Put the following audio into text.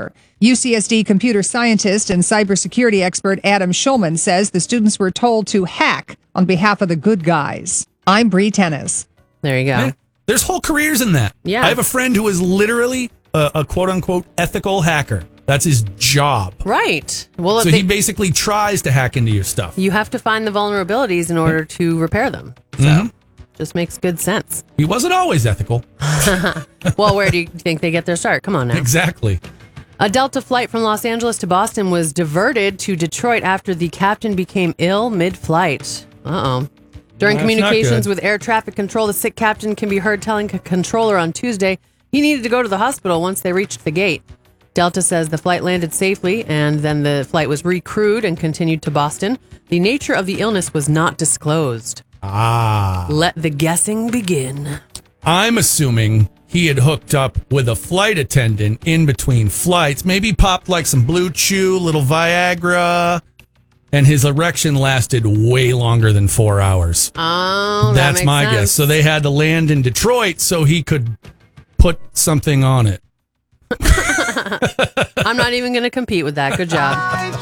hacker. UCSD computer scientist and cybersecurity expert Adam Schulman says the students were told to hack on behalf of the good guys. I'm Bree Tennis. There you go. Hey, there's whole careers in that. Yeah. I have a friend who is literally a quote-unquote ethical hacker. That's his job. Right. Well, So he basically tries to hack into your stuff. you have to find the vulnerabilities in order to repair them. So just makes good sense. He wasn't always ethical. Well, where do you think they get their start? Come on now. Exactly. A Delta flight from Los Angeles to Boston was diverted to Detroit after the captain became ill mid-flight. Uh-oh. During That's not communications good. with air traffic control, the sick captain can be heard telling a controller on Tuesday he needed to go to the hospital once they reached the gate. Delta says the flight landed safely, and then the flight was recrewed and continued to Boston. The nature of the illness was not disclosed. Let the guessing begin. I'm assuming he had hooked up with a flight attendant in between flights, maybe popped like some Blue Chew, little Viagra, and his erection lasted way longer than 4 hours. Oh, that That's makes my sense. guess. So they had to land in Detroit so he could put something on it. I'm not even going to compete with that. Good job.